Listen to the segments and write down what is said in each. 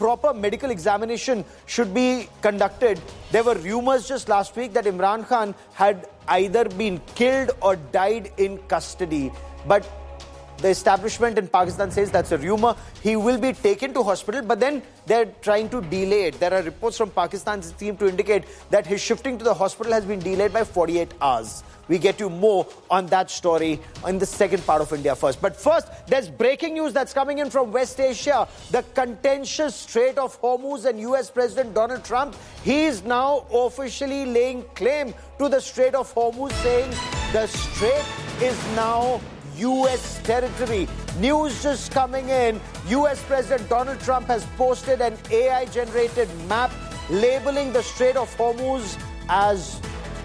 proper medical examination should be conducted. There were rumors just last week that Imran Khan had either been killed or died in custody. But the establishment in Pakistan says that's a rumor. He will be taken to hospital, but then they're trying to delay it. There are reports from Pakistan that seem to indicate that his shifting to the hospital has been delayed by 48 hours. We get you more on that story in the second part of India First. But first, there's breaking news that's coming in from West Asia. The contentious Strait of Hormuz, and US President Donald Trump, he is now officially laying claim to the Strait of Hormuz, saying the strait is now US territory. News just coming in. US President Donald Trump has posted an AI-generated map labeling the Strait of Hormuz as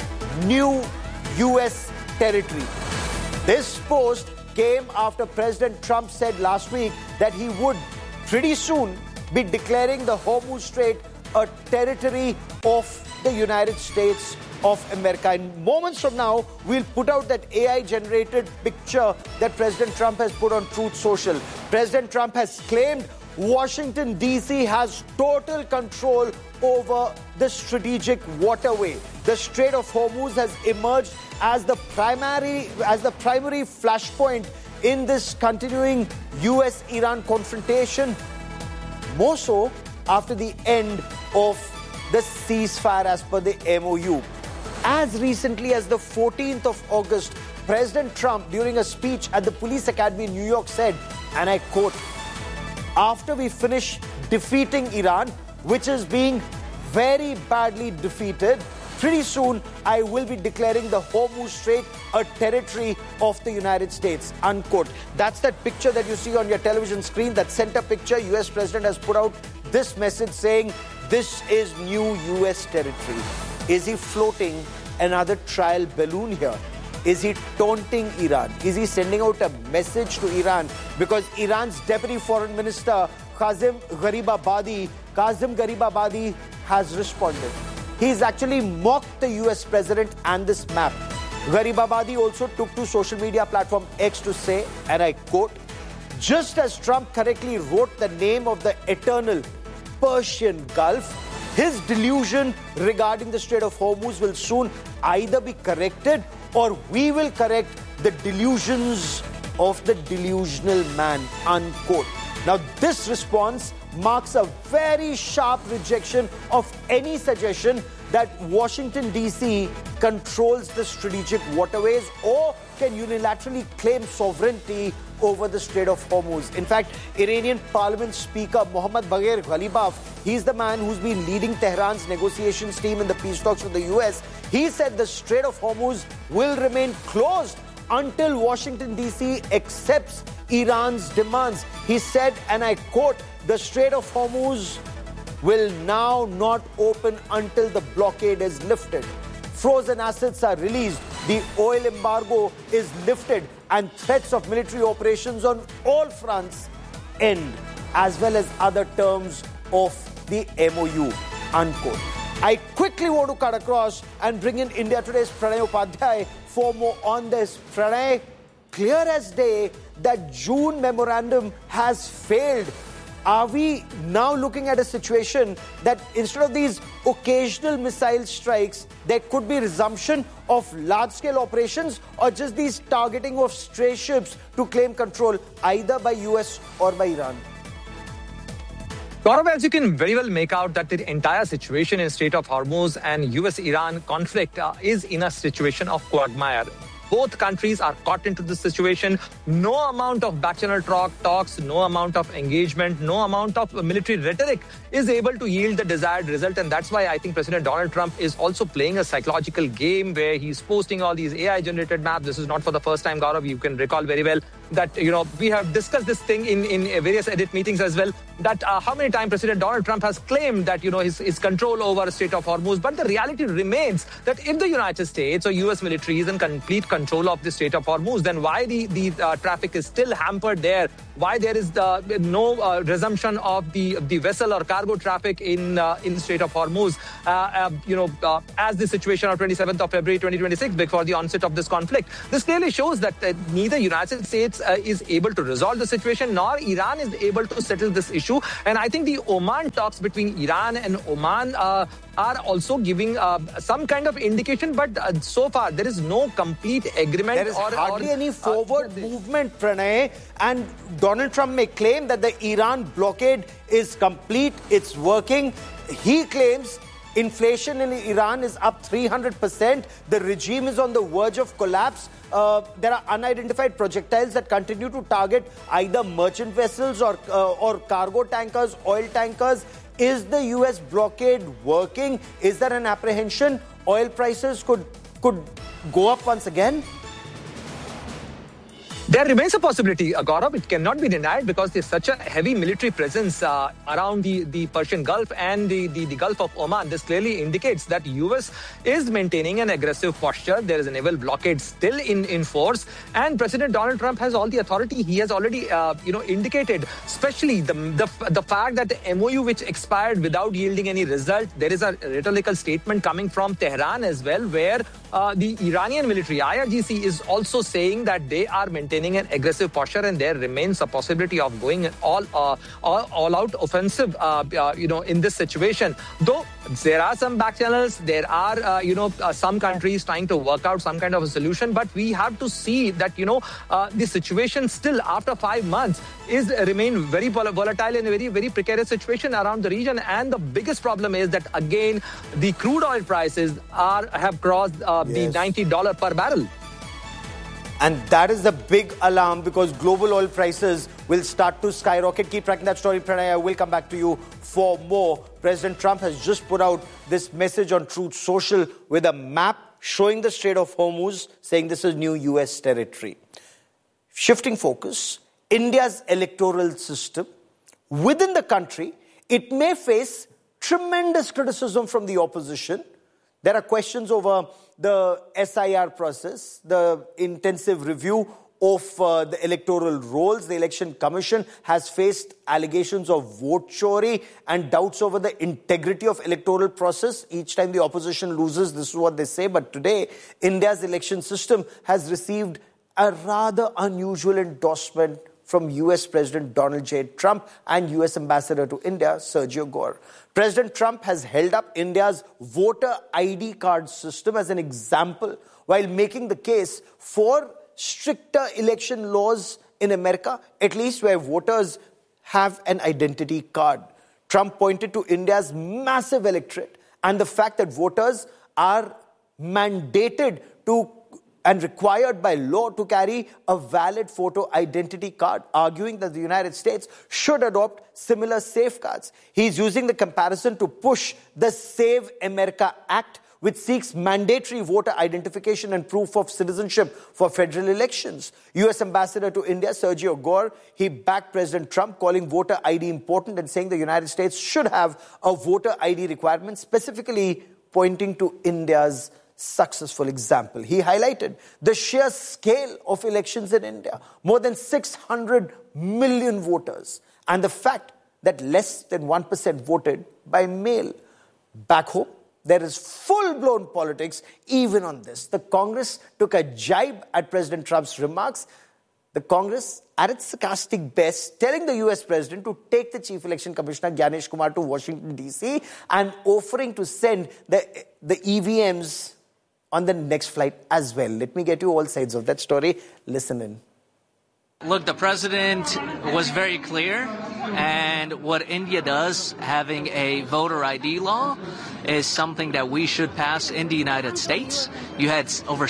new US territory. This post came after President Trump said last week that he would pretty soon be declaring the Hormuz Strait a territory of the United States of America. In moments from now, we'll put out that AI-generated picture that President Trump has put on Truth Social. President Trump has claimed Washington, D.C. has total control over the strategic waterway. The Strait of Hormuz has emerged as the primary flashpoint in this continuing US-Iran confrontation, more so after the end of the ceasefire as per the MOU. As recently as the 14th of August, President Trump, during a speech at the Police Academy in New York, said, and I quote, "After we finish defeating Iran, which is being very badly defeated, pretty soon I will be declaring the Hormuz Strait a territory of the United States," unquote. That's that picture that you see on your television screen, that center picture. US President has put out this message saying this is new US territory. Is he floating another trial balloon here? Is he taunting Iran? Is he sending out a message to Iran? Because Iran's Deputy Foreign Minister, Kazem Gharibabadi, has responded. He's actually mocked the US President and this map. Gharibabadi also took to social media platform X to say, and I quote, "Just as Trump correctly wrote the name of the eternal Persian Gulf, his delusion regarding the Strait of Hormuz will soon either be corrected or we will correct the delusions of the delusional man," unquote. Now, this response marks a very sharp rejection of any suggestion that Washington, D.C. controls the strategic waterways or can unilaterally claim sovereignty over the Strait of Hormuz. In fact, Iranian Parliament Speaker Mohammad Bagher Ghalibaf, he's the man who's been leading Tehran's negotiations team in the peace talks with the US. He said the Strait of Hormuz will remain closed until Washington, D.C. accepts Iran's demands. He said, and I quote, "The Strait of Hormuz will now not open until the blockade is lifted. Frozen assets are released, the oil embargo is lifted, and threats of military operations on all fronts end, as well as other terms of the MOU," unquote. I quickly want to cut across and bring in India Today's Pranay Upadhyay for more on this. Pranay, clear as day that June memorandum has failed. Are we now looking at a situation that instead of these occasional missile strikes, there could be resumption of large-scale operations or just these targeting of stray ships to claim control either by US or by Iran? Gaurav, as you can very well make out that the entire situation in Strait of Hormuz and US-Iran conflict is in a situation of quagmire. Both countries are caught into this situation. No amount of back-channel talks, no amount of engagement, no amount of military rhetoric is able to yield the desired result. And that's why I think President Donald Trump is also playing a psychological game where he's posting all these AI-generated maps. This is not for the first time, Gaurav. You can recall very well that, we have discussed this thing in various edit meetings as well, that how many times President Donald Trump has claimed that, his control over the Strait of Hormuz. But the reality remains that if the United States or US military is in complete control of the Strait of Hormuz, then why the traffic is still hampered there? Why there is no resumption of the vessel or cargo traffic in Strait of Hormuz? As the situation of 27th of February 2026, before the onset of this conflict, this clearly shows that neither United States is able to resolve the situation, nor Iran is able to settle this issue. And I think the Oman talks between Iran and Oman are also giving some kind of indication, but so far there is no complete agreement. There is hardly any forward movement, Pranay, and Donald Trump may claim that the Iran blockade is complete, it's working. He claims inflation in Iran is up 300%. The regime is on the verge of collapse. There are unidentified projectiles that continue to target either merchant vessels or cargo tankers, oil tankers. Is the US blockade working? Is there an apprehension oil prices could go up once again? There remains a possibility, Gaurav. It cannot be denied because there's such a heavy military presence around the Persian Gulf and the Gulf of Oman. This clearly indicates that US is maintaining an aggressive posture. There is a naval blockade still in force, and President Donald Trump has all the authority. He has already, indicated, especially the fact that the MOU which expired without yielding any result. There is a rhetorical statement coming from Tehran as well, where the Iranian military, IRGC, is also saying that they are maintaining an aggressive posture, and there remains a possibility of going all-out offensive, in this situation. Though there are some back channels, there are, some countries trying to work out some kind of a solution, but we have to see that, the situation still after 5 months remain very volatile and a very, very precarious situation around the region. And the biggest problem is that, again, the crude oil prices have crossed the $90 per barrel. And that is the big alarm, because global oil prices will start to skyrocket. Keep tracking that story, Pranay. I will come back to you for more. President Trump has just put out this message on Truth Social with a map showing the Strait of Hormuz, saying this is new US territory. Shifting focus, India's electoral system. Within the country, it may face tremendous criticism from the opposition. There are questions over the SIR process, the intensive review of the electoral rolls. The Election Commission has faced allegations of vote chori and doubts over the integrity of electoral process. Each time the opposition loses, this is what they say. But today, India's election system has received a rather unusual endorsement from US President Donald J. Trump and US Ambassador to India, Sergio Gore. President Trump has held up India's voter ID card system as an example, while making the case for stricter election laws in America, at least where voters have an identity card. Trump pointed to India's massive electorate and the fact that voters are mandated to and required by law to carry a valid photo identity card, arguing that the United States should adopt similar safeguards. He's using the comparison to push the Save America Act, which seeks mandatory voter identification and proof of citizenship for federal elections. US Ambassador to India, Sergio Gore, he backed President Trump, calling voter ID important and saying the United States should have a voter ID requirement, specifically pointing to India's successful example. He highlighted the sheer scale of elections in India, more than 600 million voters, and the fact that less than 1% voted by mail. Back home, there is full-blown politics even on this. The Congress took a jibe at President Trump's remarks. The Congress, at its sarcastic best, telling the US President to take the Chief Election Commissioner Gyanesh Kumar to Washington, D.C. and offering to send the EVMs on the next flight as well. Let me get you all sides of that story. Listen in. Look, the president was very clear, and what India does, having a voter ID law, is something that we should pass in the United States. You had over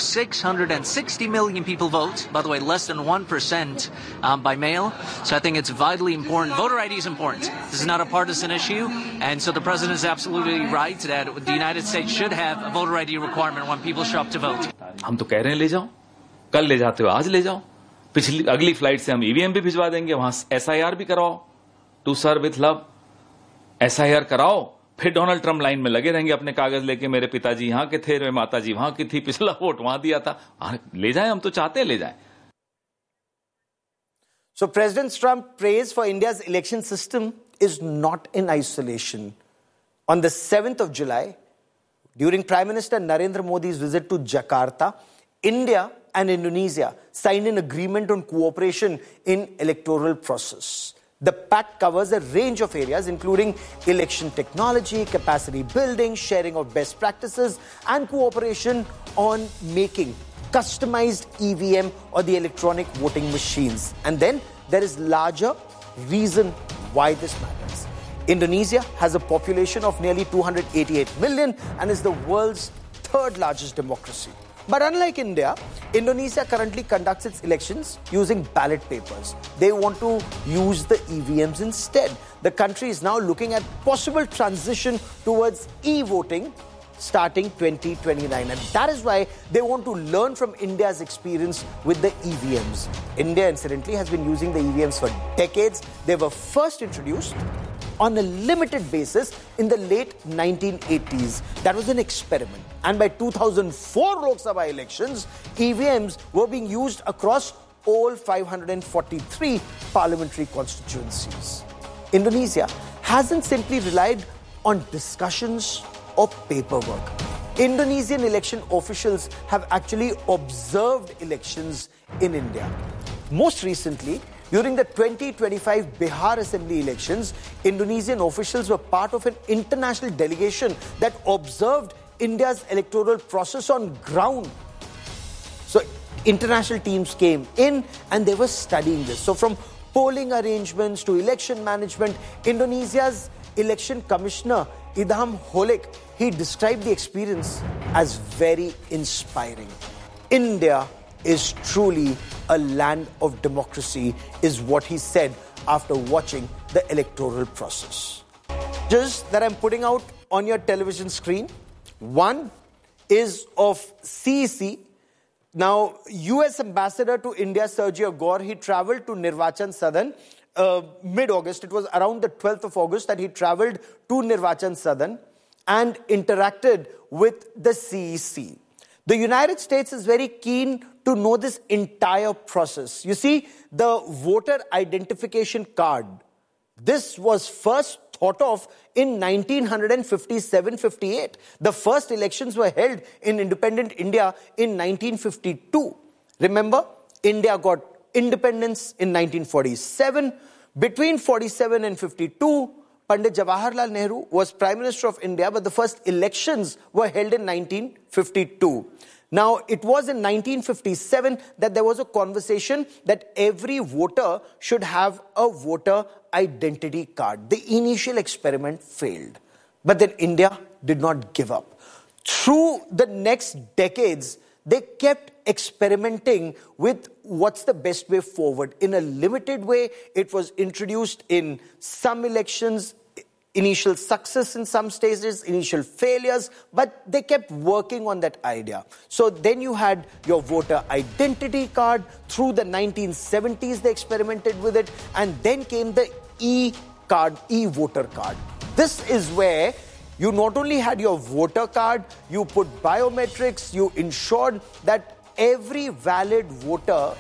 660 million people vote, by the way, less than 1% by mail. So I think it's vitally important. Voter ID is important. This is not a partisan issue, and so the president is absolutely right that the United States should have a voter ID requirement when people show up to vote. हम तो कह रहे हैं ले जाओ, कल ले जाते हो, आज ले जाओ. अगली फ्लाइट से हम ईवीएम भी भिजवा देंगे, वहां एसआईआर भी कराओ, to serve with love. SIR कराओ, फिर डोनाल्ड ट्रम्प लाइन में लगे रहेंगे अपने कागज लेके, मेरे पिताजी यहां के थे, मेरे माताजी वहां की थी, पिछला वोट वहां दिया था. ले जाए, हम तो चाहते हैं ले जाए. So President Trump's praise for India's election system is not in isolation. On the 7th of July, during Prime Minister Narendra Modi's visit to Jakarta, India and Indonesia signed an agreement on cooperation in electoral process. The pact covers a range of areas including election technology, capacity building, sharing of best practices, and cooperation on making customized EVM or the electronic voting machines. And then there is larger reason why this matters. Indonesia has a population of nearly 288 million and is the world's third largest democracy. But unlike India, Indonesia currently conducts its elections using ballot papers. They want to use the EVMs instead. The country is now looking at possible transition towards e-voting starting 2029. And that is why they want to learn from India's experience with the EVMs. India, incidentally, has been using the EVMs for decades. They were first introduced on a limited basis in the late 1980s. That was an experiment. And by 2004 Lok Sabha elections, EVMs were being used across all 543 parliamentary constituencies. Indonesia hasn't simply relied on discussions or paperwork. Indonesian election officials have actually observed elections in India. Most recently, during the 2025 Bihar Assembly elections, Indonesian officials were part of an international delegation that observed India's electoral process on ground. So international teams came in and they were studying this. So from polling arrangements to election management, Indonesia's election commissioner, Idham Holik, he described the experience as very inspiring. India is truly a land of democracy, is what he said after watching the electoral process. Just that I'm putting out on your television screen. One is of CEC. Now, US Ambassador to India, Sergio Gore, he traveled to Nirvachan Sadan mid-August. It was around the 12th of August that he traveled to Nirvachan Sadan and interacted with the CEC. The United States is very keen to know this entire process. You see, the voter identification card, this was first thought of in 1957-58. The first elections were held in independent India in 1952. Remember, India got independence in 1947. Between 47 and 52, Pandit Jawaharlal Nehru was Prime Minister of India, but the first elections were held in 1952. Now, it was in 1957 that there was a conversation that every voter should have a voter identity card. The initial experiment failed. But then India did not give up. Through the next decades, they kept experimenting with what's the best way forward. In a limited way, it was introduced in some elections, initial success in some stages, initial failures, but they kept working on that idea. So then you had your voter identity card. Through the 1970s, they experimented with it. And then came the e-card, e-voter card. This is where you not only had your voter card, you put biometrics, you ensured that every valid voter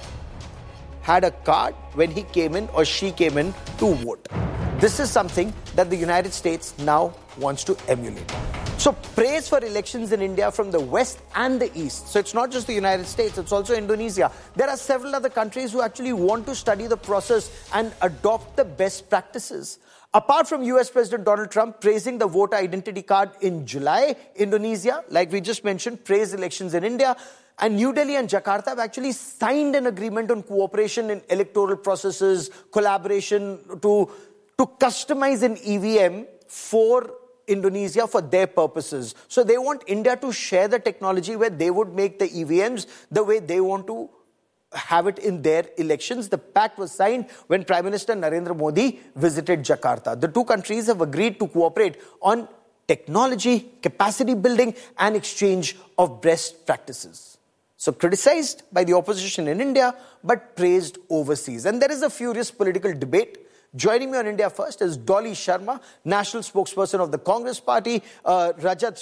had a card when he came in or she came in to vote. This is something that the United States now wants to emulate. So praise for elections in India from the West and the East. So it's not just the United States, it's also Indonesia. There are several other countries who actually want to study the process and adopt the best practices. Apart from US President Donald Trump praising the voter identity card in July, Indonesia, like we just mentioned, praised elections in India. And New Delhi and Jakarta have actually signed an agreement on cooperation in electoral processes, collaboration to customize an EVM for Indonesia for their purposes. So they want India to share the technology where they would make the EVMs the way they want to have it in their elections. The pact was signed when Prime Minister Narendra Modi visited Jakarta. The two countries have agreed to cooperate on technology, capacity building, and exchange of best practices. So criticized by the opposition in India, but praised overseas. And there is a furious political debate. Joining me on India First is Dolly Sharma, national spokesperson of the Congress Party. Rajat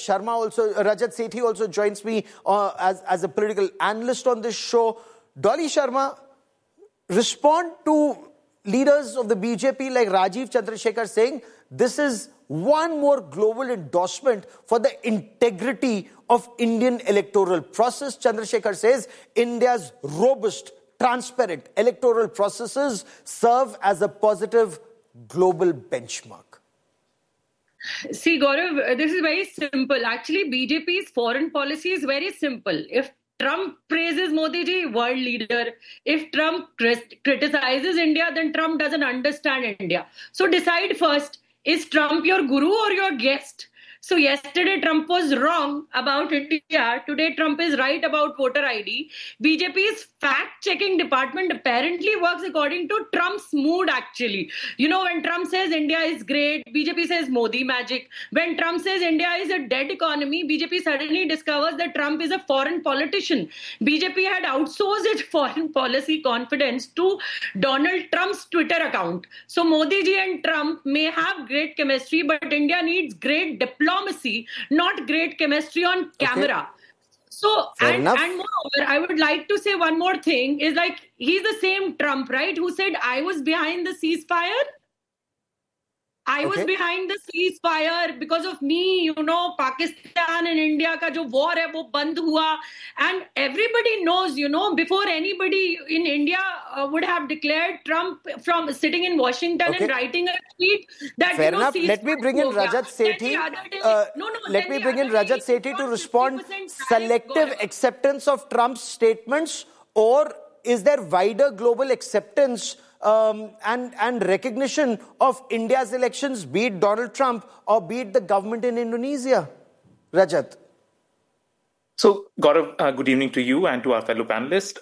Sethi also joins me as a political analyst on this show. Dolly Sharma, respond to leaders of the BJP like Rajiv Chandrasekhar saying this is one more global endorsement for the integrity of Indian electoral process. Chandrasekhar says India's robust, transparent electoral processes serve as a positive global benchmark. See, Gaurav, this is very simple. Actually, BJP's foreign policy is very simple. If Trump praises Modi ji, world leader. If Trump criticizes India, then Trump doesn't understand India. So decide first, is Trump your guru or your guest? So yesterday Trump was wrong about India. Today Trump is right about voter ID. BJP's fact-checking department apparently works according to Trump's mood actually. You know, when Trump says India is great, BJP says Modi magic. When Trump says India is a dead economy, BJP suddenly discovers that Trump is a foreign politician. BJP had outsourced its foreign policy confidence to Donald Trump's Twitter account. So Modi ji and Trump may have great chemistry, but India needs great diplomacy, not great chemistry on camera. Okay. So, and moreover, I would like to say one more thing is like, he's the same Trump, right? Who said, I was behind the ceasefire. I was behind the ceasefire because of me, you know, Pakistan and India ka jo war hai, wo band hua. And everybody knows, you know, before anybody in India would have declared Trump from sitting in Washington and writing a tweet that, fair enough. Let me bring in Rajat Sethi. Let me bring in Rajat Sethi to respond. Selective acceptance of Trump's statements, or is there wider global acceptance and recognition of India's elections, be it Donald Trump or be it the government in Indonesia? Rajat. So, Gaurav, good evening to you and to our fellow panelists.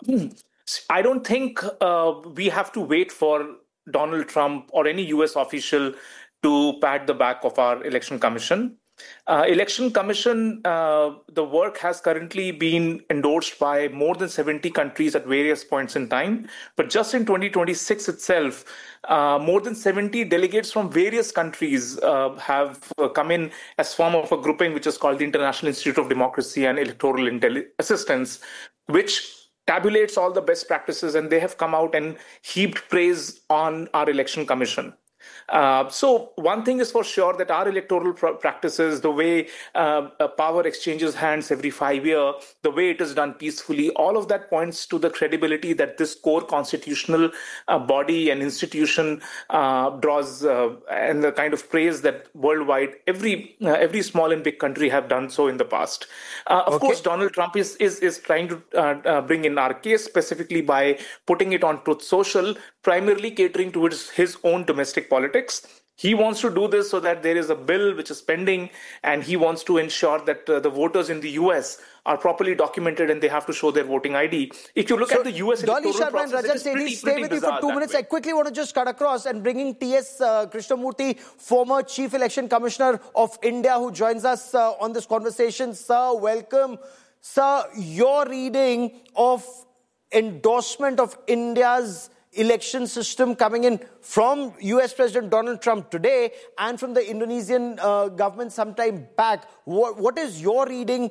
I don't think we have to wait for Donald Trump or any US official to pat the back of our election commission. Election Commission, the work has currently been endorsed by more than 70 countries at various points in time. But just in 2026 itself, more than 70 delegates from various countries have come in as form of a grouping which is called the International Institute of Democracy and Electoral Assistance, which tabulates all the best practices, and they have come out and heaped praise on our election commission. So one thing is for sure that our electoral practices, the way power exchanges hands every 5 years, the way it is done peacefully, all of that points to the credibility that this core constitutional body and institution draws, and the kind of praise that worldwide every small and big country have done so in the past. Of course, Donald Trump is trying to bring in our case specifically by putting it on Truth Social, primarily catering towards his own domestic politics. He wants to do this so that there is a bill which is pending, and he wants to ensure that the voters in the US are properly documented and they have to show their voting ID. If you look at the US electoral process, stay with you for 2 minutes. I quickly want to just cut across and bringing T.S. Krishnamurthy, former Chief Election Commissioner of India, who joins us on this conversation. Sir, welcome. Sir, your reading of endorsement of India's election system coming in from US President Donald Trump today and from the Indonesian government sometime back. What is your reading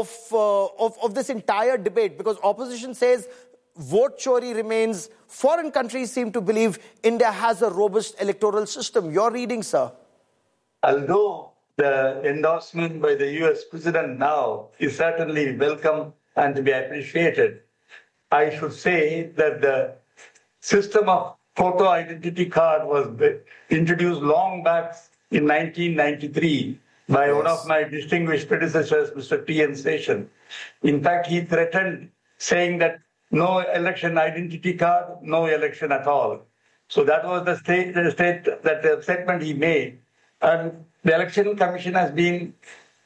of this entire debate? Because opposition says vote chori remains. Foreign countries seem to believe India has a robust electoral system. Your reading, sir? Although the endorsement by the US President now is certainly welcome and to be appreciated, I should say that the system of photo identity card was introduced long back in 1993 by one of my distinguished predecessors, Mr. T.N. Seshan. In fact, he threatened saying that no election identity card, no election at all. So that was the statement he made. And the Election Commission has been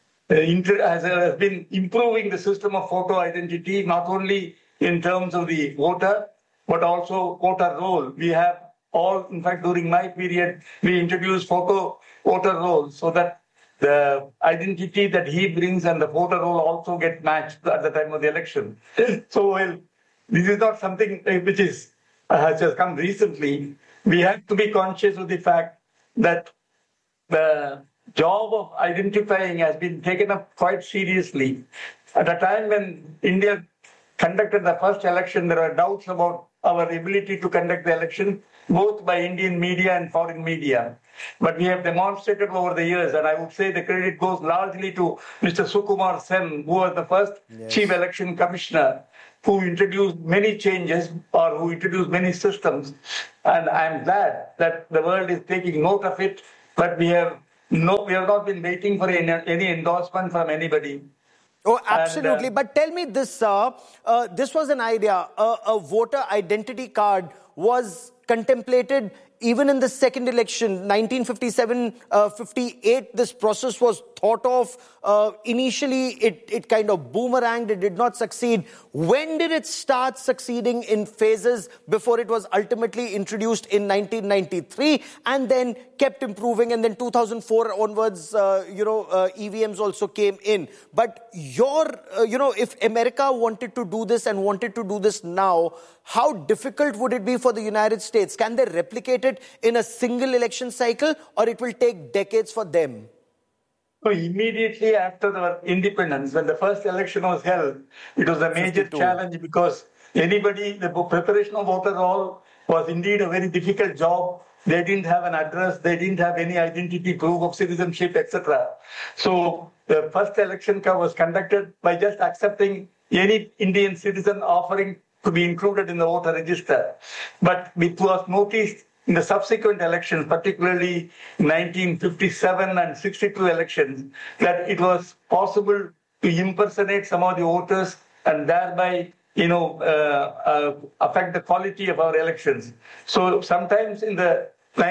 improving the system of photo identity, not only in terms of the voter, but also voter roll. We have all, in fact, during my period, we introduced voter roll so that the identity that he brings and the voter roll also get matched at the time of the election. So, this is not something which has just come recently. We have to be conscious of the fact that the job of identifying has been taken up quite seriously. At a time when India conducted the first election, there were doubts about our ability to conduct the election. both by Indian media and foreign media. But we have demonstrated over the years, and I would say the credit goes largely to Mr. Sukumar Sen, who was the first Chief Election Commissioner, who introduced many changes or who introduced many systems. And I'm glad that the world is taking note of it, but we have not been waiting for any endorsement from anybody. Oh, absolutely. But tell me this, this was an idea. A voter identity card was contemplated even in the second election, 1957-58, this process was thought of. Initially, it kind of boomeranged. It did not succeed. When did it start succeeding in phases before it was ultimately introduced in 1993 and then kept improving? And then 2004 onwards, EVMs also came in. But if America wanted to do this and wanted to do this now, how difficult would it be for the United States? Can they replicate it in a single election cycle, or it will take decades for them? So immediately after the independence, when the first election was held, it was a major challenge because the preparation of voter roll was indeed a very difficult job. They didn't have an address, they didn't have any identity proof of citizenship, etc. So the first election was conducted by just accepting any Indian citizen offering to be included in the voter register. But it was noticed in the subsequent elections, particularly 1957 and 62 elections, that it was possible to impersonate some of the voters and thereby, affect the quality of our elections. So sometimes in the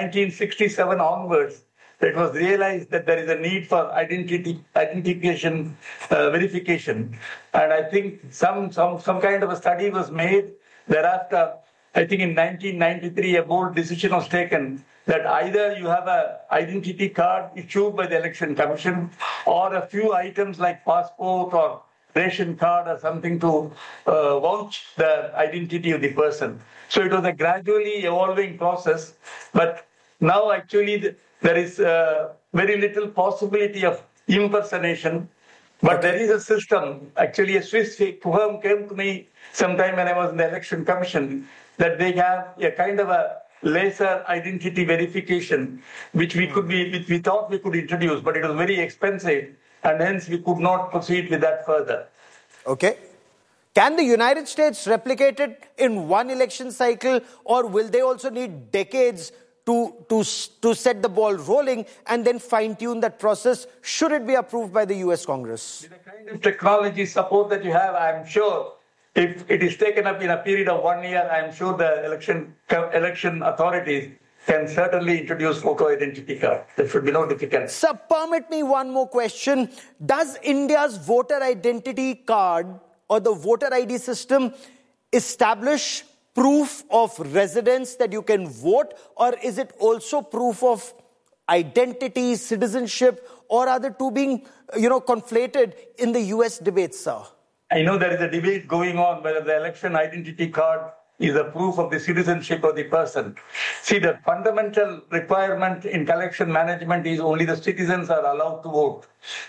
1967 onwards, it was realized that there is a need for identification verification. And I think some kind of a study was made. Thereafter, I think in 1993, a bold decision was taken that either you have an identity card issued by the Election Commission or a few items like passport or ration card or something to vouch the identity of the person. So it was a gradually evolving process. But now actually there is very little possibility of impersonation. But there is a system. Actually, a Swiss firm came to me sometime when I was in the Election Commission that they have a kind of a laser identity verification, which we thought we could introduce, but it was very expensive, and hence we could not proceed with that further. Okay. Can the United States replicate it in one election cycle, or will they also need decades to set the ball rolling and then fine-tune that process should it be approved by the US Congress? With the kind of technology support that you have, I'm sure if it is taken up in a period of 1 year, I'm sure the election authorities can certainly introduce photo identity card. There should be no difficulty. Sir, permit me one more question. Does India's voter identity card or the voter ID system establish proof of residence that you can vote, or is it also proof of identity, citizenship, or are the two being, conflated in the US debates, sir? I know there is a debate going on whether the election identity card is a proof of the citizenship of the person. See, the fundamental requirement in election management is only the citizens are allowed to vote.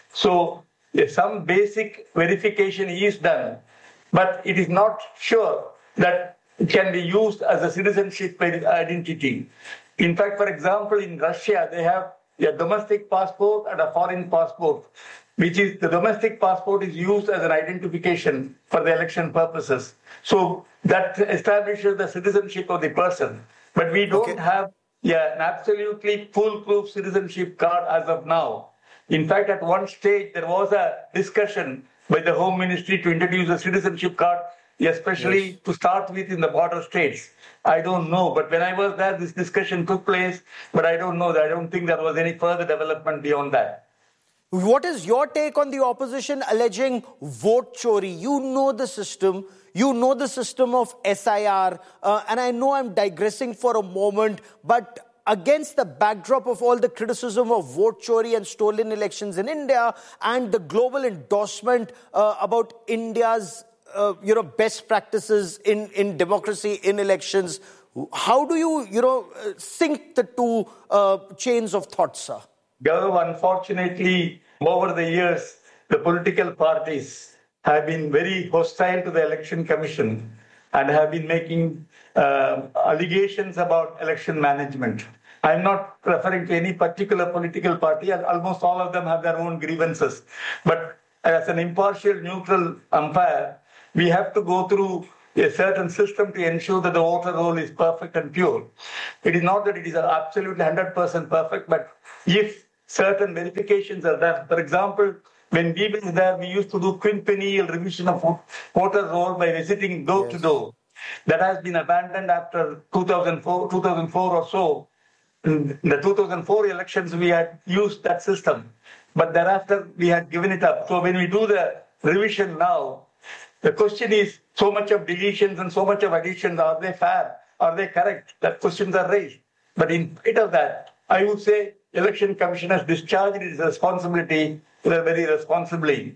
So some basic verification is done, but it is not sure that it can be used as a citizenship identity. In fact, for example, in Russia, they have a domestic passport and a foreign passport, which is the domestic passport is used as an identification for the election purposes. So that establishes the citizenship of the person. But we don't have an absolutely foolproof citizenship card as of now. In fact, at one stage, there was a discussion by the Home Ministry to introduce a citizenship card, especially to start with in the border states. I don't know, but when I was there, this discussion took place, but I don't know. I don't think there was any further development beyond that. What is your take on the opposition alleging vote chori? You know the system. You know the system of SIR. And I know I'm digressing for a moment, but against the backdrop of all the criticism of vote chori and stolen elections in India and the global endorsement about India's best practices in democracy, in elections, how do you, sync the two chains of thought, sir? Gaurav, unfortunately, over the years, the political parties have been very hostile to the Election Commission and have been making allegations about election management. I'm not referring to any particular political party. Almost all of them have their own grievances. But as an impartial, neutral umpire, we have to go through a certain system to ensure that the voter roll is perfect and pure. It is not that it is absolutely 100% perfect, but if certain verifications are done, for example, when we were there, we used to do quinpennial revision of voter roll by visiting door to door. That has been abandoned after 2004 or so. In the 2004 elections, we had used that system, but thereafter we had given it up. So when we do the revision now, the question is so much of deletions and so much of additions, are they fair? Are they correct? That questions are raised. But in spite of that, I would say Election Commission has discharged its responsibility very responsibly.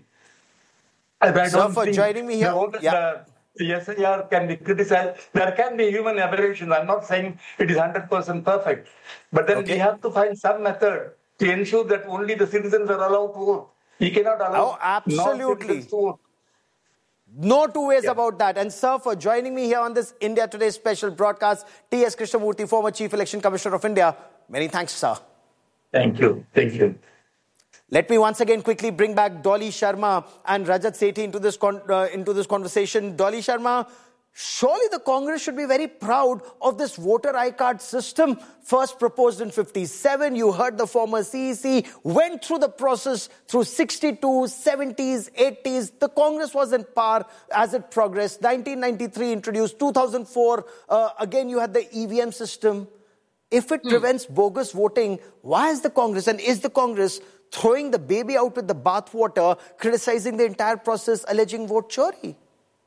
Sir, for joining me here. The SIR can be criticized. There can be human aberrations. I'm not saying it is 100% perfect. But then we have to find some method to ensure that only the citizens are allowed to vote. We cannot allow non-citizens to vote. No two ways about that. And sir, for joining me here on this India Today special broadcast, T.S. Krishnamurthy, former Chief Election Commissioner of India. Many thanks, sir. Thank you. Thank you. Let me once again quickly bring back Dolly Sharma and Rajat Sethi into this conversation. Dolly Sharma, surely the Congress should be very proud of this voter I-card system. First proposed in 57, you heard the former CEC, went through the process through 62, 70s, 80s. The Congress was in power as it progressed. 1993 introduced, 2004, again you had the EVM system. If it prevents bogus voting, why is the Congress, and is the Congress throwing the baby out with the bathwater, criticizing the entire process, alleging vote chori?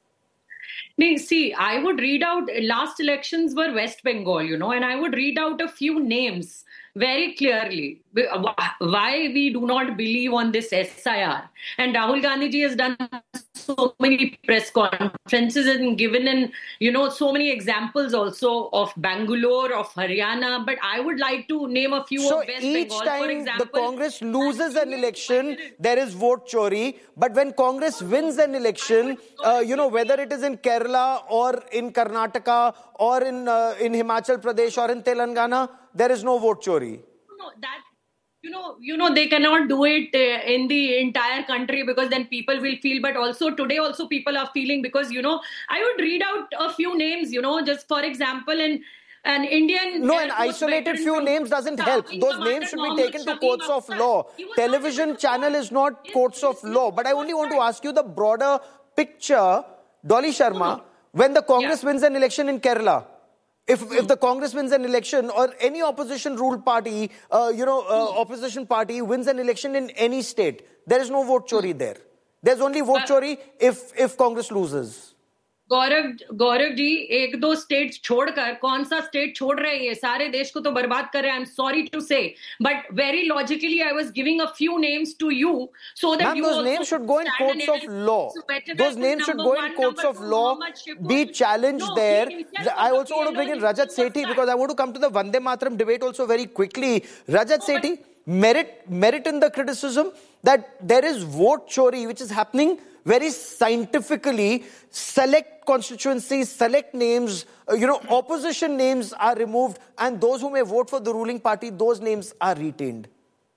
See, I would read out, last elections were West Bengal, and I would read out a few names very clearly why we do not believe on this SIR. And Rahul Gandhi ji has done so many press conferences and given in, so many examples also of Bangalore, of Haryana. But I would like to name a few of West Bengal. So each time the Congress loses an election, there is vote chori. But when Congress wins an election, whether it is in Kerala or in Karnataka or in Himachal Pradesh or in Telangana, there is no vote chori. No, that... they cannot do it in the entire country because then people will feel, but also today also people are feeling because, I would read out a few names, just for example, an Indian... No, an isolated few names doesn't help. Those names should be taken to courts of law. Television channel is not courts of law. But I only want to ask you the broader picture, Dolly Sharma, when the Congress wins an election in Kerala, if the Congress wins an election or any opposition ruled party, opposition party wins an election in any state, there is no vote chori there. There's only vote chori if Congress loses. Gaurav ji एक दो state छोड़कर कौन सा state छोड़ रहे हैं सारे देश को तो बर्बाद कर रहे हैं. I'm sorry to say, but very logically I was giving a few names to you so that those names should go in courts of law. Those names should go in courts of law, be challenged there. I also want to bring in Rajat Sethi because I want to come to the Vande Mataram debate also very quickly. Rajat Sethi, merit in the criticism that there is vote chori which is happening very scientifically. Select constituencies, select names, opposition names are removed and those who may vote for the ruling party, those names are retained.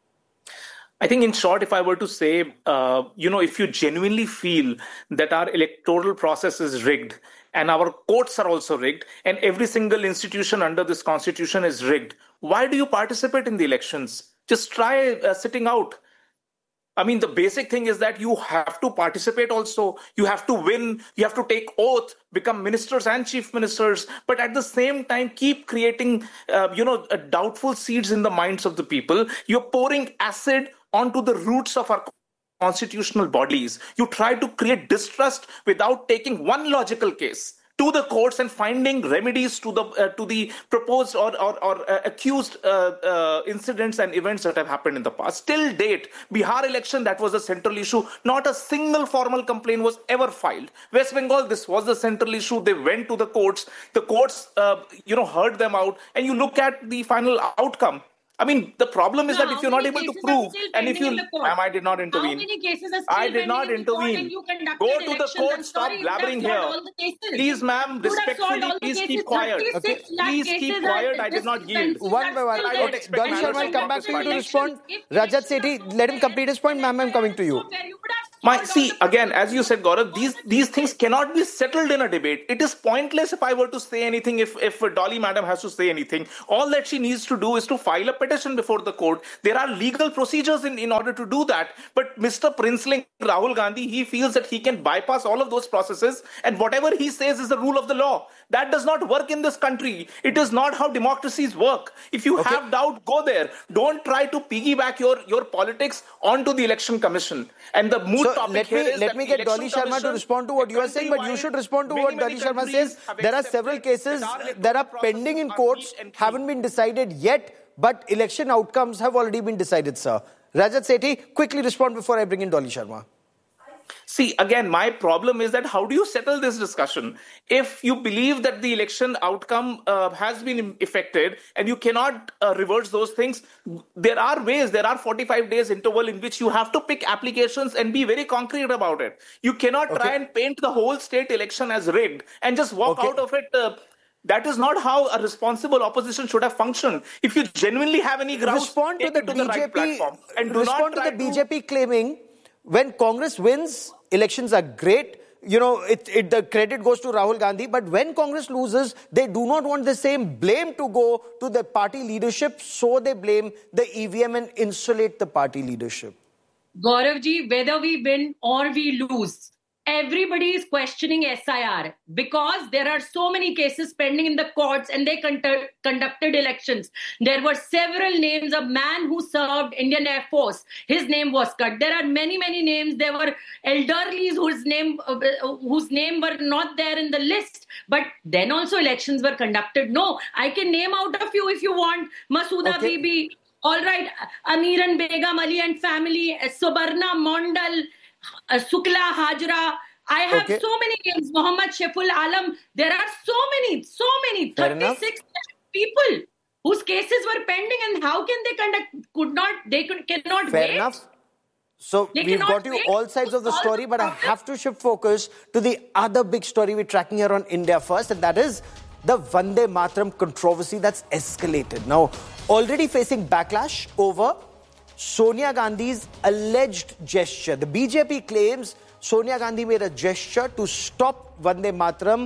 I think in short, if I were to say, if you genuinely feel that our electoral process is rigged and our courts are also rigged and every single institution under this constitution is rigged, why do you participate in the elections? Just try sitting out. I mean, the basic thing is that you have to participate also. You have to win. You have to take oath, become ministers and chief ministers. But at the same time, keep creating, doubtful seeds in the minds of the people. You're pouring acid onto the roots of our constitutional bodies. You try to create distrust without taking one logical case to the courts and finding remedies to the proposed or accused incidents and events that have happened in the past. Till date, Bihar election, that was the central issue. Not a single formal complaint was ever filed. West Bengal, this was the central issue. They went to the courts. The courts, heard them out. And you look at the final outcome. I mean, the problem is that if you're not able to prove, and if you, ma'am, I did not intervene. How many cases are still I did not pending in the court intervene. and you conducted Go to the elections? court. I'm Stop sorry, you would have blabbering solved here. all the cases. Please, ma'am, You would have solved respectfully, all the please cases. keep quiet. 36 lakh Please keep cases quiet. are- I did not this yield. One by one. still there. Okay, Dolly And Sharma, I'll you come back to you to respond. If Rajat elections Sethi, are let him fair, complete his point. Ma'am, I'm coming to you. so fair, you would have My, solved all see, the again, problems. as you said, Gaurav, these things cannot be settled in a debate. It is pointless if I were to say anything, if Dolly madam has to say anything. All that she needs to do is to file a petition before the court. There are legal procedures in order to do that. But Mr. Princeling Rahul Gandhi, he feels that he can bypass all of those processes, and whatever he says is the rule of the law. That does not work in this country. It is not how democracies work. If you have doubt, go there. Don't try to piggyback your politics onto the election commission. And the moot topic here is let me get Dolly Sharma to respond to what you are saying, but you should respond to what Dolly Sharma says. There are several cases that are pending in courts, haven't been decided yet, but election outcomes have already been decided, sir. Rajat Sethi, quickly respond before I bring in Dolly Sharma. See, again, my problem is that how do you settle this discussion? If you believe that the election outcome has been effected and you cannot reverse those things, there are ways, there are 45 days interval in which you have to pick applications and be very concrete about it. You cannot try and paint the whole state election as rigged and just walk out of it. That is not how a responsible opposition should have functioned. If you genuinely have any grounds, respond to the BJP, right platform and do respond not to the BJP claiming when Congress wins, elections are great. You know, the credit goes to Rahul Gandhi. But when Congress loses, they do not want the same blame to go to the party leadership. So they blame the EVM and insulate the party leadership. Gaurav ji, whether we win or we lose, everybody is questioning SIR because there are so many cases pending in the courts and they conducted elections. There were several names. A man who served Indian Air Force, his name was cut. There are many, many names. There were elderlies whose name were not there in the list. But then also elections were conducted. No, I can name out a few if you want. Masooda Bibi, all right, Amiran Begum Ali and family, Subarna Mondal, Sukla Hajra. I have so many names. Muhammad Sheful Alam. There are so many, 36 people whose cases were pending, and how can they cannot Fair wait. enough. So we've got you all sides of the story, but I have to shift focus to the other big story we're tracking here on India First, and that is the Vande Mataram controversy that's escalated. Now, already facing backlash over Sonia Gandhi's alleged gesture. The BJP claims Sonia Gandhi made a gesture to stop Vande Mataram.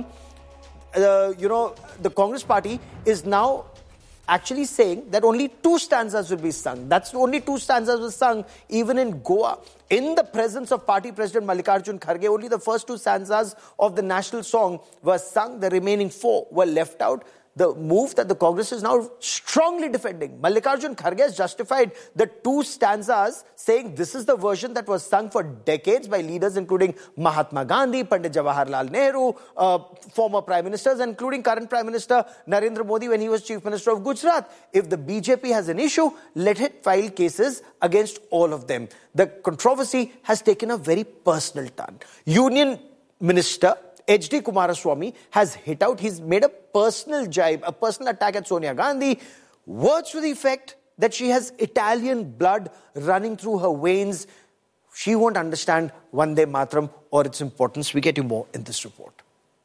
The Congress party is now actually saying that only 2 stanzas will be sung. That's only 2 stanzas were sung even in Goa. In the presence of party president Mallikarjun Kharge, only the first 2 stanzas of the national song were sung. The remaining 4 were left out. The move that the Congress is now strongly defending. Mallikarjun Kharge has justified the 2 stanzas, saying this is the version that was sung for decades by leaders including Mahatma Gandhi, Pandit Jawaharlal Nehru, former prime ministers, including current Prime Minister Narendra Modi when he was Chief Minister of Gujarat. If the BJP has an issue, let it file cases against all of them. The controversy has taken a very personal turn. Union Minister H.D. Kumaraswamy has hit out. He's made a personal jibe, a personal attack at Sonia Gandhi. Words to the effect that she has Italian blood running through her veins. She won't understand Vande Mataram or its importance. We get you more in this report.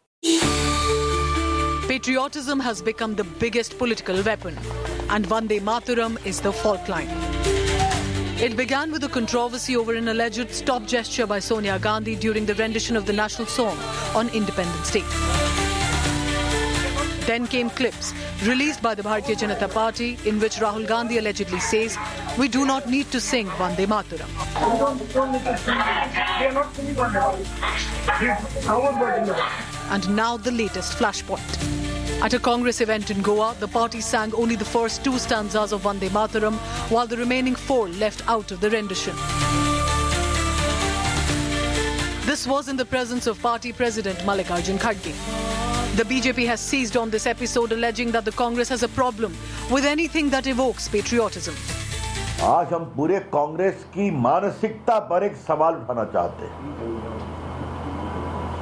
Patriotism has become the biggest political weapon, and Vande Mataram is the fault line. It began with a controversy over an alleged stop gesture by Sonia Gandhi during the rendition of the national song on Independence Day. Then came clips released by the Bharatiya Janata Party in which Rahul Gandhi allegedly says, "We do not need to sing Vande Mataram." And now the latest flashpoint. At a Congress event in Goa, the party sang only the first 2 stanzas of Vande Mataram, while the remaining 4 left out of the rendition. This was in the presence of party president Mallikarjun Kharge. The BJP has seized on this episode, alleging that the Congress has a problem with anything that evokes patriotism. आज हम पूरे कांग्रेस की मानसिकता पर एक सवाल उठाना चाहते हैं।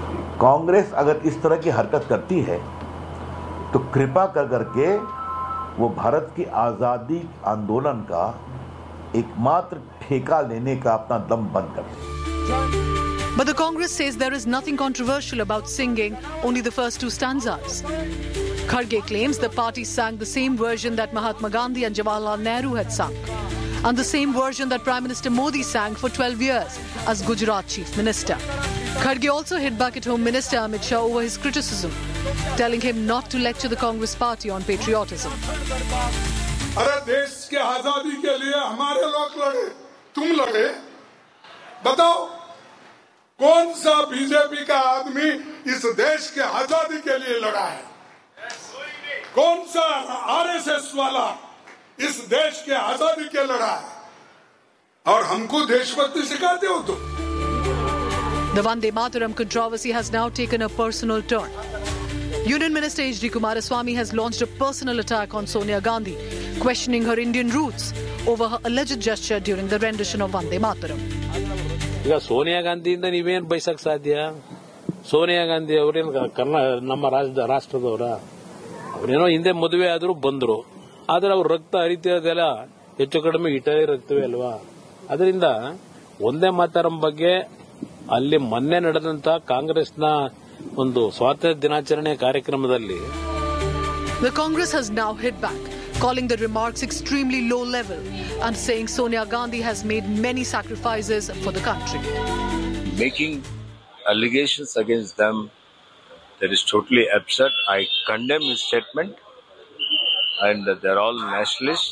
कांग्रेस अगर इस तरह की हरकत करती है तो कृपा कर करके वो भारत की आज़ादी आंदोलन का एकमात्र ठेका लेने का अपना दम बंद कर दें। But the Congress says there is nothing controversial about singing only the first two stanzas. Kharge claims the party sang the same version that Mahatma Gandhi and Jawaharlal Nehru had sung, and the same version that Prime Minister Modi sang for 12 years as Gujarat Chief Minister. Kharge also hit back at Home Minister Amit Shah over his criticism, telling him not to lecture the Congress party on patriotism. अरे देश के आजादी के लिए हमारे लोग लड़े, तुम लड़े, बताओ कौन सा बीजेपी का आदमी इस देश के आजादी के लिए लड़ा है? कौन सा आरएसएस वाला इस देश के आजादी के लड़ा है? और हमको देशभक्ति सिखाते हो तुम? The Vande Mataram controversy has now taken a personal turn. Union Minister H.D. Kumaraswamy has launched a personal attack on Sonia Gandhi, questioning her Indian roots over her alleged gesture during the rendition of Vande Mataram. ಈಗ ಸೋನಿಯಾ ಗಾಂಧಿಯಿಂದ ನೀವೇನು ಬಯಸಕ್ ಸಾಧ್ಯ? ಸೋನಿಯಾ ಗಾಂಧಿ ಅವರೇನು ನಮ್ಮ ರಾಷ್ಟ್ರದವರ? ಅವರೇನೋ ಹಿಂದೆ ಮದುವೆ ಆದರೂ ಬಂದರು, ಆದ್ರೆ ಅವ್ರ ರಕ್ತ ಹರಿತಿರೋದೆಲ್ಲ ಹೆಚ್ಚು ಕಡಿಮೆ ಇಟಲಿ ರಕ್ತವೇ ಅಲ್ವಾ? ಅದರಿಂದ ಒಂದೇ ಮಾತರಂ ಬಗ್ಗೆ ಅಲ್ಲಿ ಮೊನ್ನೆ ನಡೆದಂತ ಕಾಂಗ್ರೆಸ್ನ ಒಂದು ಸ್ವಾತಂತ್ರ್ಯ ದಿನಾಚರಣೆ ಕಾರ್ಯಕ್ರಮದಲ್ಲಿ The Congress has now hit back, calling the remarks extremely low level and saying Sonia Gandhi has made many sacrifices for the country. Making allegations against them, that is totally absurd. I condemn his statement, and they're all nationalists.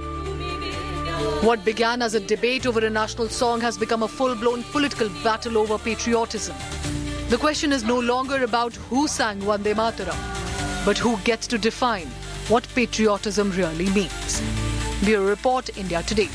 What began as a debate over a national song has become a full-blown political battle over patriotism. The question is no longer about who sang Vande Mataram, but who gets to define what patriotism really means. Bureau Report, India Today.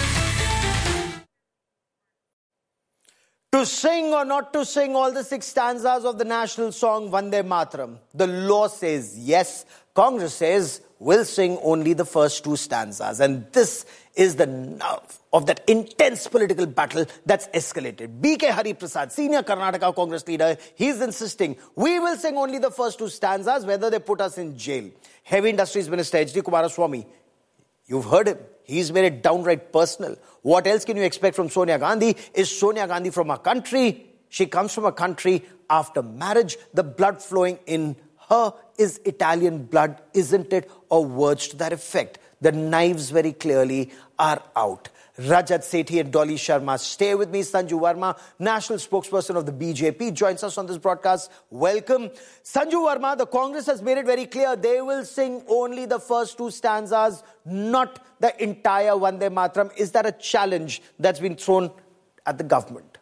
To sing or not to sing all the 6 stanzas of the national song Vande Mataram, the law says yes. Congress says we'll sing only the first 2 stanzas. And this is the nerve of that intense political battle that's escalated. B.K. Hari Prasad, senior Karnataka Congress leader, he's insisting we will sing only the first 2 stanzas, whether they put us in jail. Heavy Industries Minister H.D. Kumaraswamy, you've heard him. He's made it downright personal. What else can you expect from Sonia Gandhi? Is Sonia Gandhi from a country? She comes from a country after marriage. The blood flowing in her is Italian blood, isn't it? Or words to that effect. The knives very clearly are out. Rajat Sethi and Dolly Sharma. Stay with me. Sanju Verma, national spokesperson of the BJP, joins us on this broadcast. Welcome. Sanju Verma, the Congress has made it very clear they will sing only the first 2 stanzas, not the entire Vande Mataram. Is that a challenge that's been thrown at the government?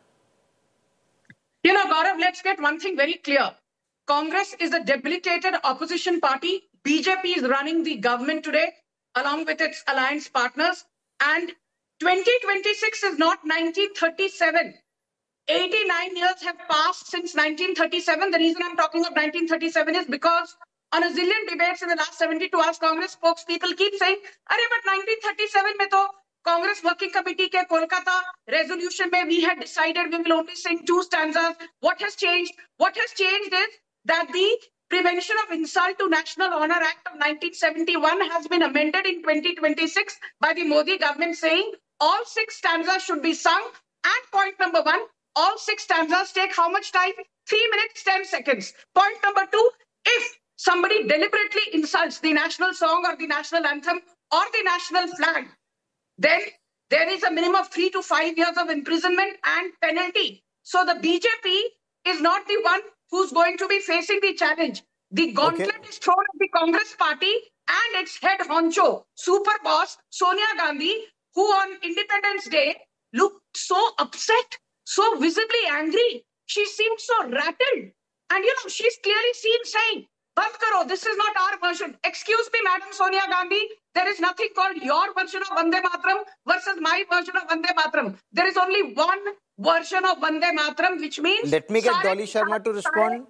You know, Gaurav, let's get one thing very clear. Congress is a debilitated opposition party. BJP is running the government today, along with its alliance partners. And 2026 is not 1937. 89 years have passed since 1937. The reason I'm talking of 1937 is because on a zillion debates in the last 72 hours, Congress spokespeople keep saying, "Arey, but 1937 mein to Congress Working Committee ke Kolkata resolution mein we had decided we will only sing 2 stanzas. What has changed? What has changed is that the Prevention of Insult to National Honor Act of 1971 has been amended in 2026 by the Modi government, saying all 6 stanzas should be sung. And point number 1, all 6 stanzas take how much time? 3 minutes, 10 seconds. Point number 2, if somebody deliberately insults the national song or the national anthem or the national flag, then there is a minimum of 3 to 5 years of imprisonment and penalty. So the BJP is not the one who's going to be facing the challenge. The gauntlet is thrown at the Congress party and its head honcho, super boss Sonia Gandhi, who on Independence Day looked so upset, so visibly angry. She seemed so rattled. And you know, she's clearly seen saying, "Band karo, this is not our version." Excuse me, Madam Sonia Gandhi, there is nothing called your version of Vande Mataram versus my version of Vande Mataram. There is only one version of Vande Mataram, which means... Let me get Dolly Sharma to respond.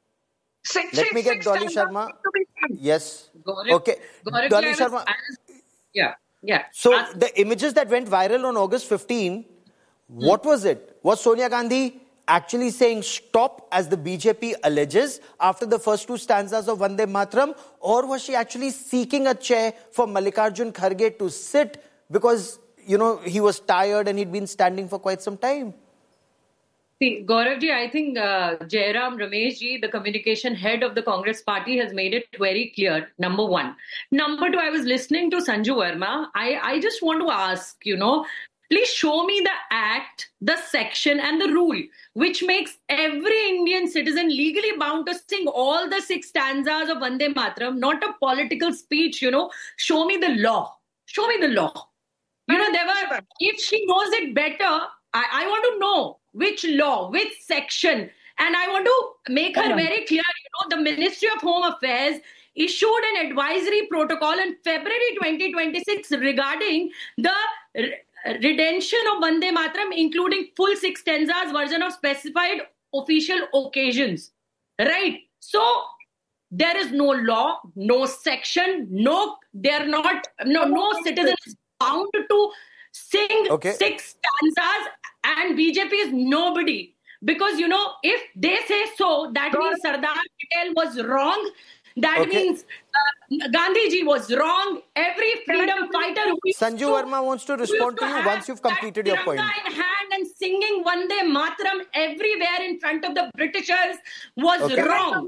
Let me get Dolly Sharma. Yes. Okay. Dolly Sharma. Yeah. So the images that went viral on August 15, what was it? Was Sonia Gandhi actually saying stop as the BJP alleges after the first two stanzas of Vande Mataram, or was she actually seeking a chair for Mallikarjun Kharge to sit because, he was tired and he'd been standing for quite some time? See, Gauravji, I think Jairam Rameshji, the communication head of the Congress party, has made it very clear, number one. Number two, I was listening to Sanju Verma. I just want to ask, please show me the act, the section and the rule which makes every Indian citizen legally bound to sing all the 6 stanzas of Vande Mataram, not a political speech, Show me the law. Show me the law. If she knows it better, I want to know which law, which section. And I want to make her very clear, the Ministry of Home Affairs issued an advisory protocol in February 2026 regarding the redemption of Vande Mataram, including full 6 stanzas version of specified official occasions. Right? So, there is no law, no section, no citizen is bound to sing 6 stanzas, and BJP is nobody. Because, if they say so, that means Sardar Patel was wrong. That means Gandhiji was wrong. Every freedom fighter who Sanju Verma wants to respond to you once you've completed your point. In hand and singing Vande Mataram everywhere in front of the Britishers was wrong.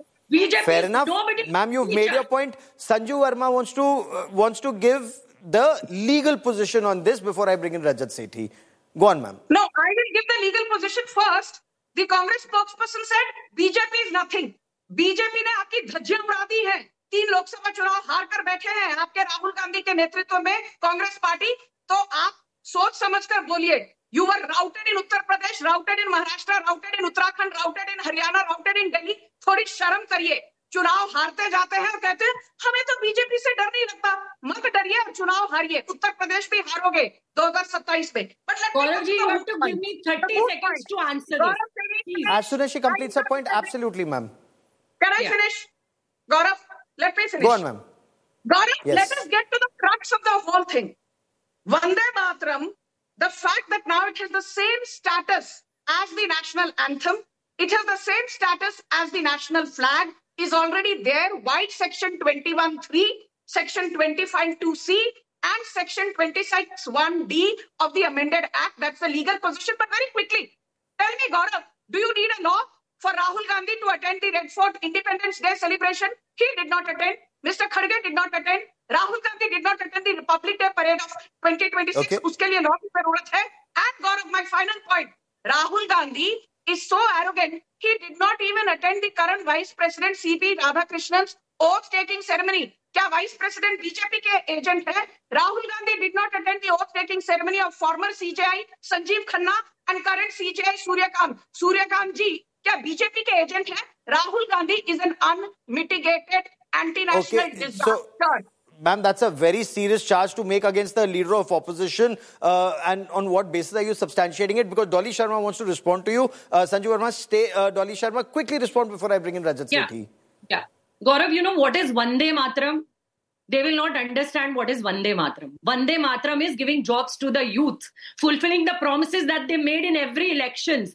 BJP Fair enough. Ma'am, you've made your point. Sanju Verma wants to give the legal position on this before I bring in Rajat Sethi. Go on, ma'am. No, I will give the legal position first. The Congress spokesperson said BJP is nothing. BJP ने आपकी धज्जियां उड़ा दी हैं। 3 लोकसभा चुनाव हार कर बैठे हैं आपके राहुल गांधी के नेतृत्व में कांग्रेस पार्टी। तो आप सोच समझकर बोलिए। You were routed in Uttar Pradesh, routed in Maharashtra, routed in Uttarakhand, routed in Haryana, routed in Delhi. थोड़ी शर्म करिए। चुनाव हारते जाते हैं और कहते हैं हमें तो बीजेपी से डर नहीं लगता। मत डरिए और चुनाव हारिए। उत्तर प्रदेश भी हारोगे 2027 में। Gaurav ji, you have to give me 30 seconds to answer this. As soon as she completes her point, absolutely, ma'am. Can I finish? Gaurav, let me finish. Go on, ma'am. Gaurav, let us get to the crux of the whole thing. Vande Mataram, the fact that now it has the same status as the national anthem, it has the same status as the national flag, is already there. White section 21(3), section 25(2)(c), and section 26(1)(d) of the amended act. That's the legal position. But very quickly, tell me, Gaurav, do you need a law for Rahul Gandhi to attend the Red Fort Independence Day celebration? He did not attend. Mr. Kharge did not attend. Rahul Gandhi did not attend the Republic Day parade of 2026. Uske liye law ki zarurat hai. And Gaurav, my final point. Rahul Gandhi is so arrogant, he did not even attend the current Vice President C.P. Radhakrishnan's oath-taking ceremony. क्या Vice President BJP के agent है? Rahul Gandhi did not attend the oath-taking ceremony of former CJI Sanjeev Khanna and current CJI Suryakant. Suryakant ji, क्या BJP के agent है? Rahul Gandhi is an unmitigated anti-national disaster. Ma'am, that's a very serious charge to make against the leader of opposition. And on what basis are you substantiating it? Because Dolly Sharma wants to respond to you. Sanju Verma, stay. Dolly Sharma, quickly respond before I bring in Rajat Sethi. Yeah. Gaurav, you know what is Vande Mataram? They will not understand what is Vande Mataram. Vande Mataram is giving jobs to the youth, fulfilling the promises that they made in every elections,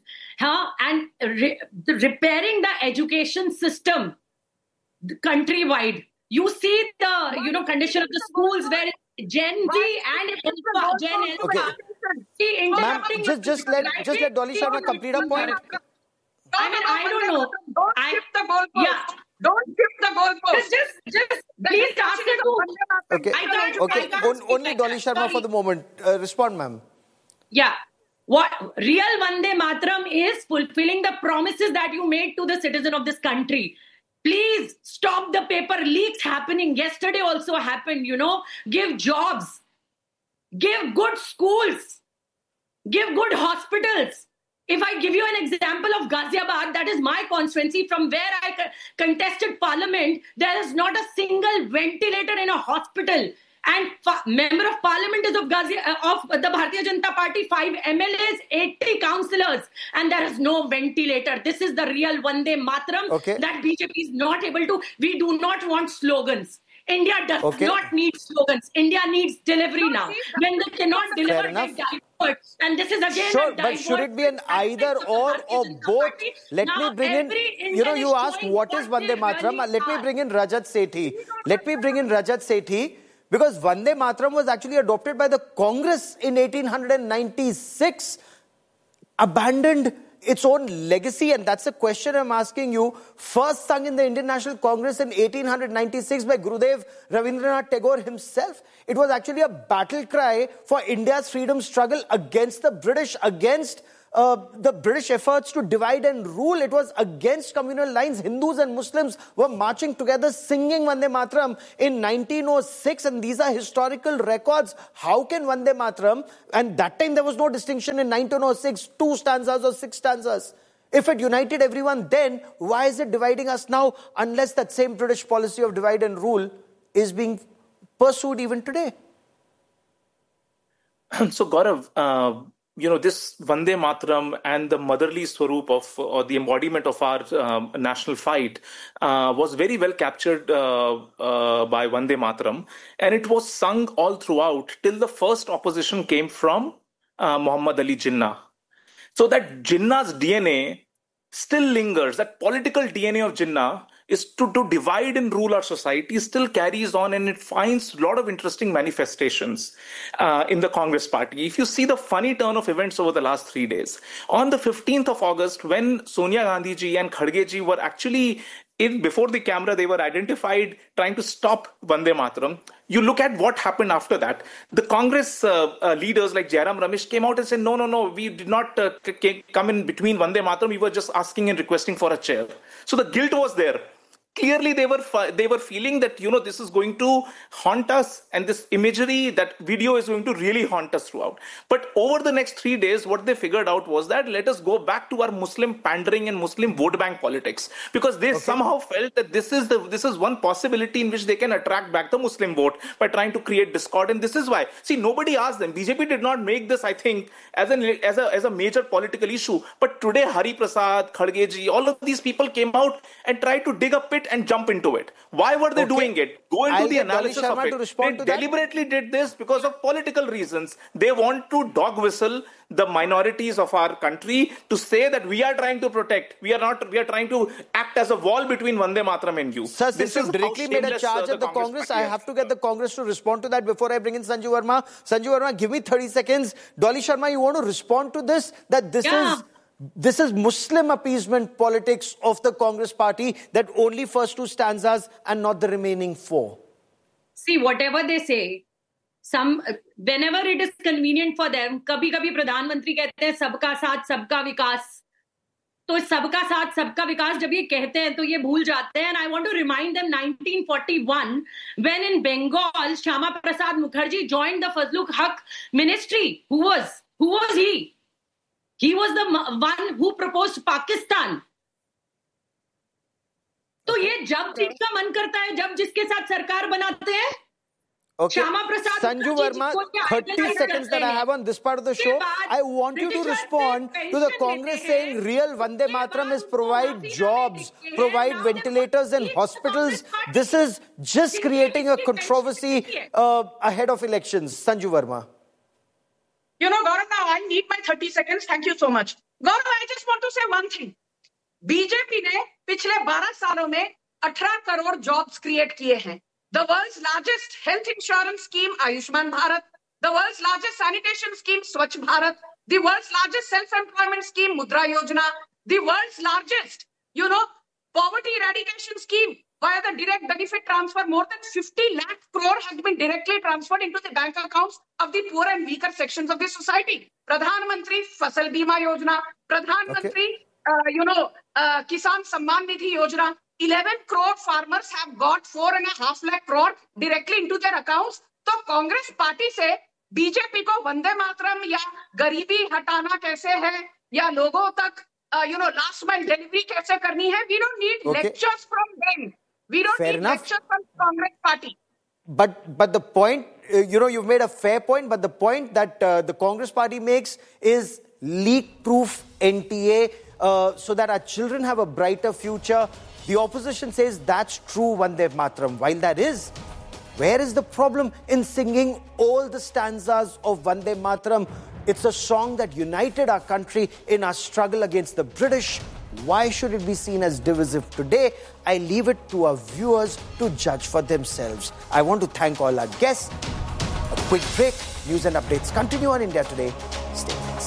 and repairing the education system countrywide. You see the condition of the schools where Gen Z and Gen Alpha. Ma'am, just let Dolly Sharma complete her point. I mean, I don't know. Don't shift the goalpost. Just please ask it. Okay. Only Dolly Sharma for the moment. Respond, ma'am. Yeah. What real Vande Mataram is fulfilling the promises that you made to the citizen of this country. Please stop the paper leaks happening. Yesterday also happened, Give jobs. Give good schools. Give good hospitals. If I give you an example of Ghaziabad, that is my constituency, from where I contested parliament, there is not a single ventilator in a hospital. And member of parliament is of the Bharatiya Janata Party, 5 MLAs, 80 councillors, and there is no ventilator. This is the real Vande Mataram that BJP is not able to. We do not want slogans. India does not need slogans. India needs delivery now. When they cannot deliver, they die. And this is again sure, but should it be an either or both? Let me bring in, you asked what is Vande Mataram. Let me bring in Rajat Sethi. Because Vande Mataram was actually adopted by the Congress in 1896, abandoned its own legacy, and that's the question I'm asking you. First sung in the Indian National Congress in 1896 by Gurudev Rabindranath Tagore himself. It was actually a battle cry for India's freedom struggle against the British, against the British efforts to divide and rule. It was against communal lines. Hindus and Muslims were marching together singing Vande Mataram in 1906, and these are historical records. How can Vande Mataram, and that time there was no distinction in 1906, 2 stanzas or 6 stanzas. If it united everyone then, why is it dividing us now, unless that same British policy of divide and rule is being pursued even today? So Gaurav, this Vande Mataram and the motherly swaroop of, or the embodiment of our national fight was very well captured by Vande Mataram. And it was sung all throughout till the first opposition came from Muhammad Ali Jinnah. So that Jinnah's DNA still lingers, that political DNA of Jinnah is to divide and rule our society, still carries on, and it finds a lot of interesting manifestations in the Congress party. If you see the funny turn of events over the last 3 days, on the 15th of August, when Sonia Gandhi ji and Kharge ji were actually before the camera, they were identified trying to stop Vande Mataram. You look at what happened after that. The Congress leaders like Jairam Ramesh came out and said, no, we did not come in between Vande Mataram. We were just asking and requesting for a chair. So the guilt was there. Clearly, they were feeling that, this is going to haunt us, and this imagery, that video is going to really haunt us throughout. But over the next 3 days, what they figured out was that let us go back to our Muslim pandering and Muslim vote bank politics, because they somehow felt that this is one possibility in which they can attract back the Muslim vote by trying to create discord. And this is why, see, nobody asked them. BJP did not make this, I think, as a major political issue. But today, Hari Prasad, Kharge ji, all of these people came out and tried to dig a pit and jump into it. Why were they doing it? Go into the analysis of it. They deliberately did this because of political reasons. They want to dog whistle the minorities of our country to say that we are trying to protect. We are trying to act as a wall between Vande Mataram and you. Sir, since you directly made a charge at the Congress, I have to get the Congress to respond to that before I bring in Sanju Verma. Sanju Verma, give me 30 seconds. Dolly Sharma, you want to respond to this? That this is Muslim appeasement politics of the Congress party, that only first 2 stanzas and not the remaining 4. See, whatever they say, whenever it is convenient for them, kabhi-kabhi Pradhan Mantri कहते हैं सबका साथ सबका विकास. तो सबका साथ सबका विकास जब ये कहते हैं तो ये भूल जाते हैं. And I want to remind them 1941 when in Bengal Shyama Prasad Mukherjee joined the Fazlul Haq ministry. Who was he? He was the one who proposed Pakistan. तो ये जब जिसका मन करता है, जब जिसके साथ सरकार बनाते हैं. Okay, Sanju Verma, 30 seconds that I have on this part of the show. I want you to respond to the Congress saying real Vande Mataram is provide jobs, provide ventilators in hospitals. This is just creating a controversy ahead of elections. Sanju Verma. Gaurav, now I need my 30 seconds. Thank you so much. Gaurav, I just want to say one thing. BJP ने पिछले 12 सालों में 18 crore jobs create किए हैं. The world's largest health insurance scheme, Ayushman Bharat. The world's largest sanitation scheme, Swachh Bharat. The world's largest self-employment scheme, Mudra Yojana. The world's largest, poverty eradication scheme via the direct benefit transfer. More than 50 lakh crore has been directly transferred into the bank accounts of the poor and weaker sections of the society. Pradhan Mantri Fasal Bima Yojana. Pradhan Mantri, Kisan Samman Nidhi Yojana. 11 crore farmers have got 4.5 lakh crore directly into their accounts. तो Congress party से BJP को वंदे मातरम या गरीबी हटाना कैसे है या लोगों तक last mile delivery कैसे करनी है, we don't need lectures from them. We don't need lectures from Congress party. But the point, you've made a fair point, but the point that the Congress party makes is leak-proof NTA so that our children have a brighter future. The opposition says that's true, Vande Mataram. While that is, where is the problem in singing all the stanzas of Vande Mataram It's a song that united our country in our struggle against the British. Why should it be seen as divisive today? I leave it to our viewers to judge for themselves. I want to thank all our guests. A quick break. News and updates continue on India Today. Stay tuned.